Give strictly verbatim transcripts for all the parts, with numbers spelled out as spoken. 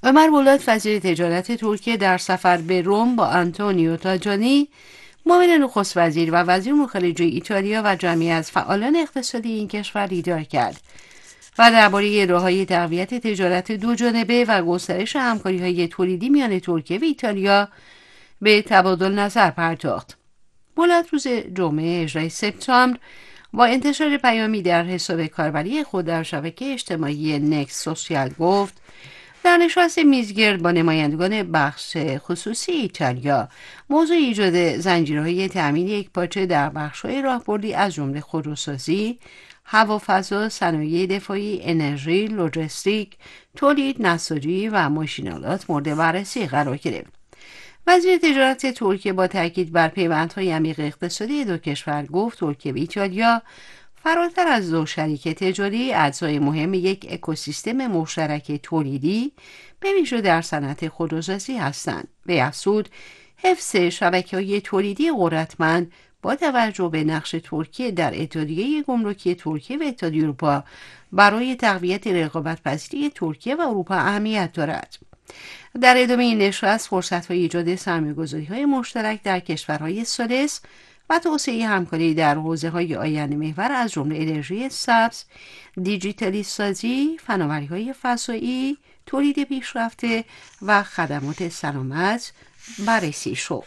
ömer Bolat وزیر تجارت ترکیه در سفر به روم با آنتونیو تاجانی معاون نخست وزیر و وزیر امور خارجه ایتالیا و جمعی از فعالان اقتصادی این کشور دیدار کرد و درباره راه‌های تقویت تجارت دوجانبه و گسترش همکاری‌های تولیدی میان ترکیه و ایتالیا به تبادل نظر پرداخت. بولات روز جمعه هجدهم سپتامبر با انتشار پیامی در حساب کاربری خود در شبکه اجتماعی نکس سوشیال گفت در نشست میزگرد با نمایندگان بخش خصوصی ایتالیا موضوع ایجاد زنجیرهای تأمین یکپارچه در بخش‌های راهبردی از جمله خودروسازی، هوافضا، صنایع دفاعی، انرژی، لوجستیک، تولید، نساجی و ماشین‌آلات مورد بررسی قرار گرفت. وزیر تجارت ترکیه با تاکید بر پیوندهای عمیق اقتصادی دو کشور گفت ترکیه و ایتالیا فراتر از دو شریک تجاری اعضای مهم یک اکوسیستم مشترک تولیدی به ویژه در صنعت خودروسازی هستند. به افزود حفظ شبکه‌های تولیدی قدرتمند با توجه به نقش ترکیه در اتحادیه گمرکی ترکیه و اتحادیه اروپا برای تقویت رقابت‌پذیری ترکیه و اروپا اهمیت دارد. در ادامه این نشست فرصت‌های ایجاد سرمایه‌گذاری‌های مشترک در کشورهای ثالث و توسعه همکاری در حوزه‌های آینده محور از جمله انرژی سبز، دیجیتالی سازی، فناوری‌های فضایی، تولید پیشرفته و خدمات سلامت بررسی شد.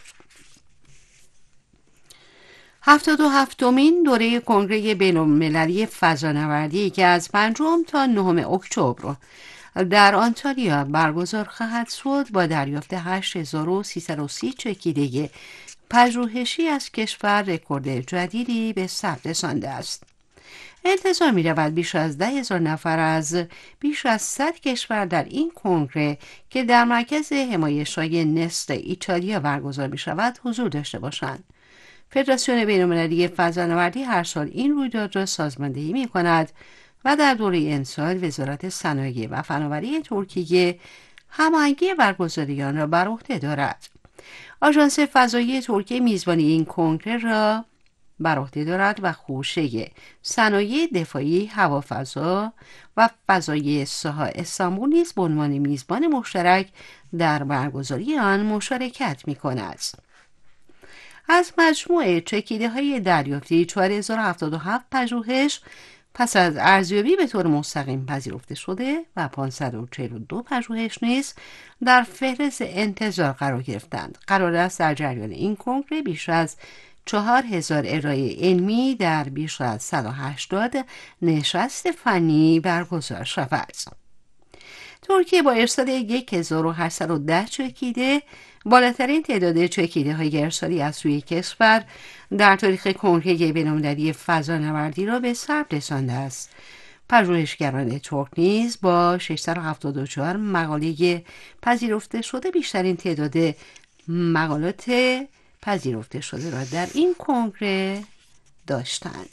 هفتاد و هفتمین دوره کنگره بین‌المللی فضانوردی که از پنجم تا نهم اکتبر در آنتالیا برگزار خواهد شد با دریافت هشت هزار و سیصد و سی چکیده پژوهشی از کشور رکورد جدیدی به ثبت رسانده است. انتظار می رود بیش از ده هزار نفر از بیش از صد کشور در این کنگره که در مرکز حمایش‌های نست ایتالیا برگزار می شود حضور داشته باشند. فدراسیون بین‌المللی فضانوردی هر سال این رویداد را سازماندهی می کند و در دوره این سال وزارت صنایع و فناوری ترکیه هماهنگی برگزاری آن را بر عهده دارد. آژانس فضایی ترکیه میزبانی این کنگره را بر عهده دارد و خوشه صنایع دفاعی، هوافضا و فضایی ساها استانبول نیز به عنوان میزبان مشترک در برگزاری آن مشارکت می‌کند. از مجموع چکیده‌های دریافتی چهار هزار و هفتاد و هفت پژوهش پس از ارزیابی به طور مستقیم پذیرفته شده و پانصد و چهل و دو پژوهش نیز در فهرست انتظار قرار گرفتند. قرار است در جریان این کنگره بیش از چهار هزار ارائه علمی در بیش از صد و هشتاد نشست فنی برگزار شود. ترکیه با ارسال هزار و هشتصد و ده چکیده بالاترین تعداد چکیده های ارسالی از سوی کشور در تاریخ کنگره بین‌المللی فضانوردی را به ثبت رسانده است. پژوهشگران ترک نیز با ششصد و هفتاد و چهار مقاله پذیرفته شده بیشترین تعداد مقالات پذیرفته شده را در این کنگره داشتند.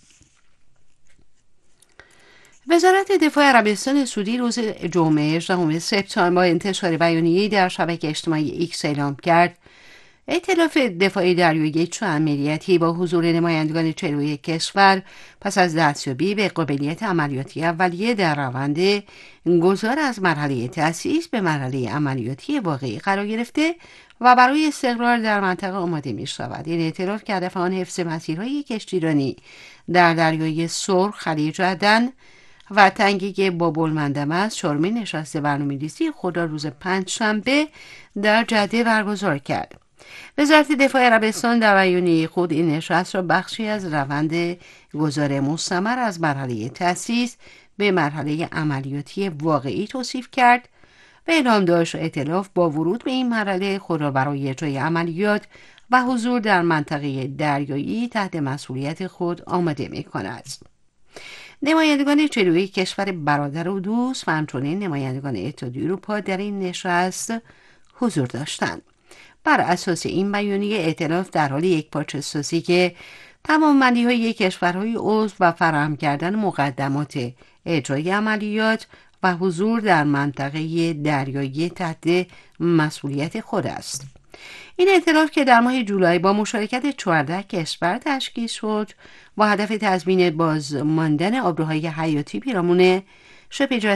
وزارت دفاع عربستان سعودی روز جمعه هجدهم سپتامبر با انتشار بیانیه‌ای در شبکه اجتماعی ایکس اعلام کرد ائتلاف دفاعی دریایی چو عملیاتی با حضور نمایندگان چهل و یک کشور پس از دستیابی به قابلیت عملیاتی اولیه در روند گذار از مرحله تأسیس به مرحله عملیاتی واقعی قرار گرفته و برای استقرار در منطقه آماده می شود. این ائتلاف که هدف آن حفظ مسیرهای کشتیرانی در دریای سرخ، خلیج عدن و تنگه باب‌المندب است، چهارمین نشست برنامه‌ریزی خود را روز پنجشنبه در جده برگزار کرد. وزارت دفاع عربستان در بیانیه خود این نشست را بخشی از روند گذار مستمر از مرحله تأسیس به مرحله عملیاتی واقعی توصیف کرد و اعلام داشت ائتلاف با ورود به این مرحله خود را برای اجرای عملیات و حضور در منطقه دریایی تحت مسئولیت خود آماده می‌کند. نمایندگان چهل و یک کشور برادر و دوست و همچنین نمایندگان اتحادیه اروپا در این نشست حضور داشتند. بر اساس این بیانیه ائتلاف در حال یکپارچه سازی که توانمندی‌های کشورهای عضو و فراهم کردن مقدمات اجرای عملیات و حضور در منطقه دریایی تحت مسئولیت خود است. این ائتلاف که در ماه جولای با مشارکت چهارده کشور تشکیل شد با هدف تضمین بازماندن آبروهای حیاتی پیرامون شبه